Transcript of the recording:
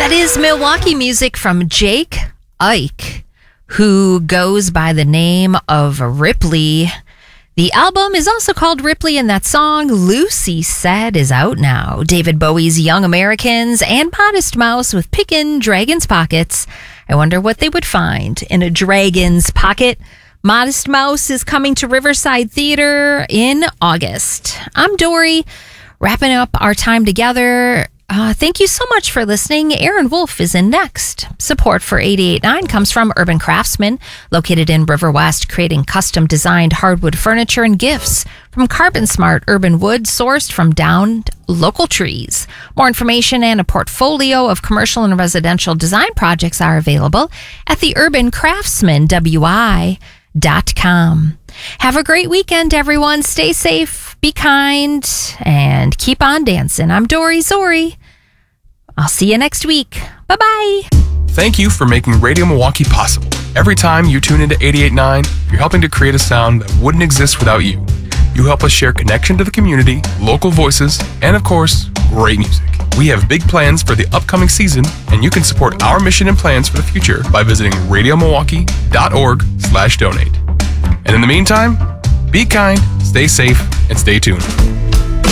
That is Milwaukee music from Jake Ike, who goes by the name of Ripley. The album is also called Ripley, and that song, Lucy Said, is out now. David Bowie's Young Americans and Modest Mouse with Pickin' Dragon's Pockets. I wonder what they would find in a dragon's pocket. Modest Mouse is coming to Riverside Theater in August. I'm Dory, wrapping up our time together. Thank you so much for listening. Aaron Wolf is in next. Support for 88.9 comes from Urban Craftsman, located in River West, creating custom-designed hardwood furniture and gifts from Carbon Smart Urban Wood, sourced from downed local trees. More information and a portfolio of commercial and residential design projects are available at the Urban Craftsman, WI.com. Have a great weekend, everyone. Stay safe, be kind, and keep on dancing. I'm Dory Zori. I'll see you next week. Bye-bye. Thank you for making Radio Milwaukee possible. Every time you tune into 88.9, you're helping to create a sound that wouldn't exist without you. You help us share connection to the community, local voices, and of course, great music. We have big plans for the upcoming season, and you can support our mission and plans for the future by visiting radiomilwaukee.org/donate. And in the meantime, be kind, stay safe, and stay tuned.